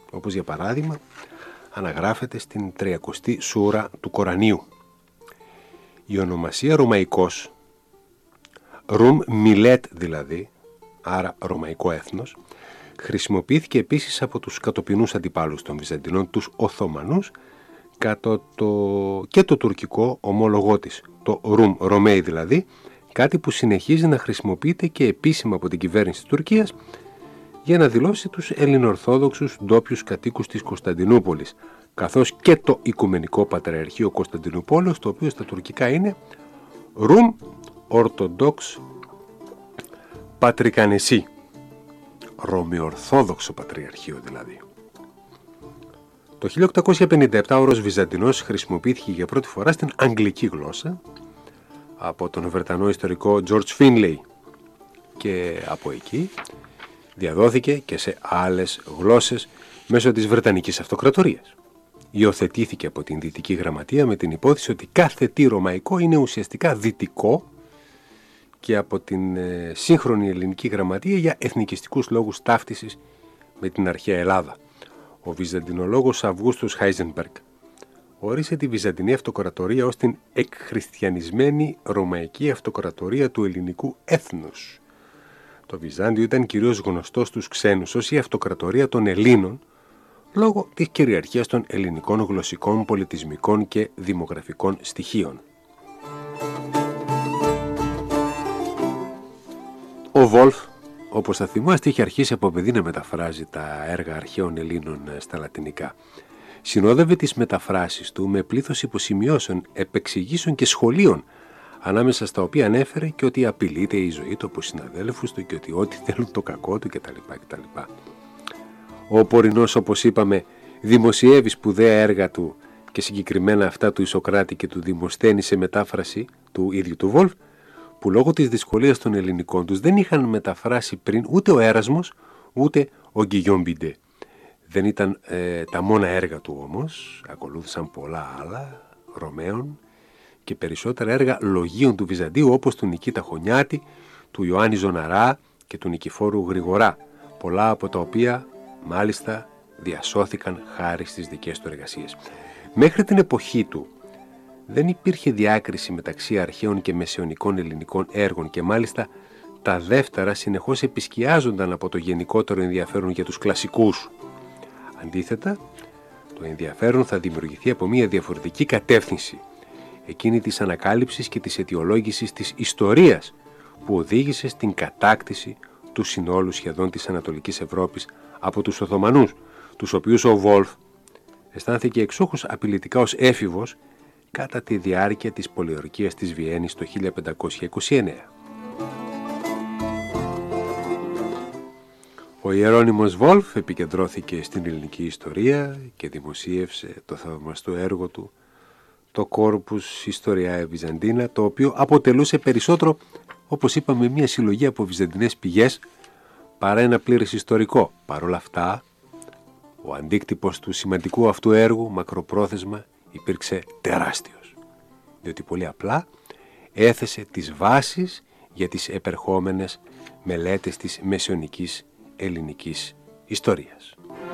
όπως για παράδειγμα αναγράφεται στην 30η σούρα του Κορανίου. Η ονομασία Ρωμαϊκός, Ρουμ Μιλέτ δηλαδή, άρα Ρωμαϊκό έθνος, χρησιμοποιήθηκε επίσης από τους κατοπινούς αντιπάλους των Βυζαντινών, τους Οθωμανούς, και το τουρκικό ομόλογό της, το Ρουμ, Ρωμαίοι δηλαδή, κάτι που συνεχίζει να χρησιμοποιείται και επίσημα από την κυβέρνηση της Τουρκίας για να δηλώσει τους ελληνοορθόδοξους ντόπιους κατοίκους της Κωνσταντινούπολης, καθώς και το Οικουμενικό Πατριαρχείο Κωνσταντινούπολης, το οποίο στα τουρκικά είναι Ρουμ Ορθοδόξ Πατρικανεσί, Ρωμαιορθόδοξο Πατριαρχείο δηλαδή. Το 1857 ο όρος Βυζαντινός χρησιμοποιήθηκε για πρώτη φορά στην αγγλική γλώσσα από τον Βρετανό ιστορικό George Finlay και από εκεί διαδόθηκε και σε άλλες γλώσσες μέσω της Βρετανικής Αυτοκρατορίας. Υιοθετήθηκε από την Δυτική Γραμματεία με την υπόθεση ότι κάθε τι ρωμαϊκό είναι ουσιαστικά δυτικό και από την σύγχρονη Ελληνική Γραμματεία για εθνικιστικούς λόγους ταύτισης με την αρχαία Ελλάδα. Ο βυζαντινολόγος Αυγούστος Χάιζενμπεργκ όρισε τη Βυζαντινή Αυτοκρατορία ως την εκχριστιανισμένη Ρωμαϊκή Αυτοκρατορία του ελληνικού έθνους. Το Βυζάντιο ήταν κυρίως γνωστό στους ξένους ως η Αυτοκρατορία των Ελλήνων, λόγω της κυριαρχίας των ελληνικών γλωσσικών, πολιτισμικών και δημογραφικών στοιχείων. Ο Βόλφ, όπως θα θυμάστε, είχε αρχίσει από παιδί να μεταφράζει τα έργα αρχαίων Ελλήνων στα λατινικά. Συνόδευε τις μεταφράσεις του με πλήθος υποσημειώσεων, επεξηγήσεων και σχολείων, ανάμεσα στα οποία ανέφερε και ότι απειλείται η ζωή του από συναδέλφους του και ότι ό,τι θέλουν το κακό του κτλ. Ο Πορεινός, όπως είπαμε, δημοσιεύει σπουδαία έργα του και συγκεκριμένα αυτά του Ισοκράτη και του Δημοσθένη σε μετάφραση του ίδιου του Βόλφ, που λόγω της δυσκολίας των ελληνικών τους δεν είχαν μεταφράσει πριν ούτε ο Έρασμος ούτε ο Γκυγιόμ Μπιντέ. Δεν ήταν τα μόνα έργα του όμως, ακολούθησαν πολλά άλλα Ρωμαίων και περισσότερα έργα λογίων του Βυζαντίου, όπως του Νικήτα Χωνιάτη, του Ιωάννη Ζωναρά και του Νικηφόρου Γρηγορά, πολλά από τα οποία μάλιστα διασώθηκαν χάρη στις δικές του εργασίες. Μέχρι την εποχή του δεν υπήρχε διάκριση μεταξύ αρχαίων και μεσαιωνικών ελληνικών έργων και μάλιστα τα δεύτερα συνεχώς επισκιάζονταν από το γενικότερο ενδιαφέρον για τους κλασικούς. Αντίθετα, το ενδιαφέρον θα δημιουργηθεί από μια διαφορετική κατεύθυνση, εκείνη της ανακάλυψης και της αιτιολόγησης της ιστορίας που οδήγησε στην κατάκτηση του συνόλου σχεδόν της Ανατολικής Ευρώπης από τους Οθωμανούς, τους οποίους ο Βόλφ αισθάνθηκε εξόχως απειλητικά ως έφηβος κατά τη διάρκεια της πολιορκίας της Βιέννης το 1529. Ο Ιερώνυμος Βόλφ επικεντρώθηκε στην ελληνική ιστορία και δημοσίευσε το θαυμαστό έργο του, το Corpus Historiae Byzantina, το οποίο αποτελούσε περισσότερο, όπως είπαμε, μια συλλογή από βυζαντινές πηγές παρά ένα πλήρες ιστορικό. Παρ' όλα αυτά, ο αντίκτυπος του σημαντικού αυτού έργου μακροπρόθεσμα υπήρξε τεράστιος, διότι πολύ απλά έθεσε τις βάσεις για τις επερχόμενες μελέτες της μεσαιωνικής ελληνικής ιστορίας.